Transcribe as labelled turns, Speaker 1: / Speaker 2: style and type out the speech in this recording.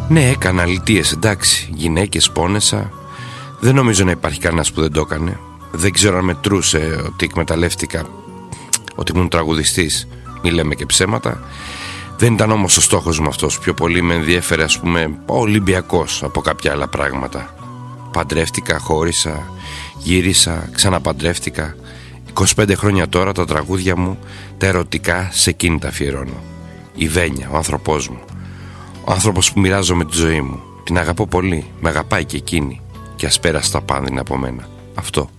Speaker 1: Ναι, έκανα αλητίες, εντάξει. Γυναίκες πόνεσα. Δεν νομίζω να υπάρχει κανένας που δεν το έκανε. Δεν ξέρω αν μετρούσε ότι εκμεταλλεύτηκα ότι ήμουν τραγουδιστής. Μη λέμε και ψέματα. Δεν ήταν όμως ο στόχος μου αυτός. Πιο πολύ με ενδιέφερε, ας πούμε, ο Ολυμπιακός από κάποια άλλα πράγματα. Παντρεύτηκα, χώρισα, γύρισα, ξαναπαντρεύτηκα. 25 χρόνια τώρα τα τραγούδια μου, τα ερωτικά, σε εκείνη τα αφιερώνω. Η Βένια, ο άνθρωπός μου. Ο άνθρωπος που μοιράζομαι τη ζωή μου. Την αγαπώ πολύ, με αγαπάει και εκείνη. Και ας πέρασε τα πάνδυνα από μένα. Αυτό.